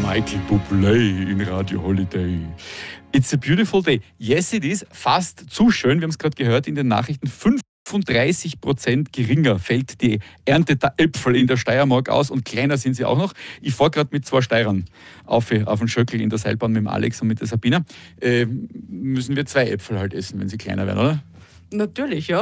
Michael Bublé in Radio Holiday. It's a beautiful day. Yes, it is. Fast zu schön. Wir haben es gerade gehört in den Nachrichten. 35% geringer fällt die Ernte der Äpfel in der Steiermark aus und kleiner sind sie auch noch. Ich fahre gerade mit 2 Steirern auf den Schöckel in der Seilbahn mit dem Alex und mit der Sabina. Müssen wir 2 Äpfel halt essen, wenn sie kleiner werden, oder? Natürlich, ja.